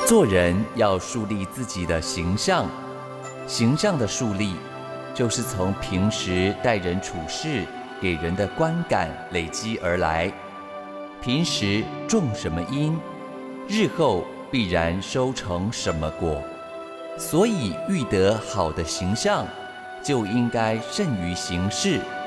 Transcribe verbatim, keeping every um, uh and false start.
做人要树立自己的形象，形象的树立，就是从平时待人处事给人的观感累积而来。平时种什么因，日后必然收成什么果。所以欲得好的形象，就应该慎于行事，